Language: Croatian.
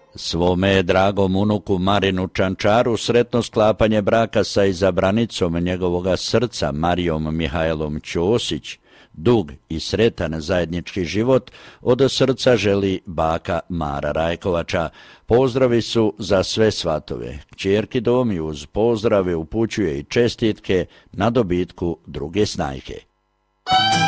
Svome dragom unuku Marinu Čančaru sretno sklapanje braka sa izabranicom njegovoga srca Marijom Mihajlom Ćosić, dug i sretan zajednički život od srca želi baka Mara Rajkovača. Pozdravi su za sve svatove. Kćerki Domi uz pozdrave upućuje i čestitke na dobitku druge snajke.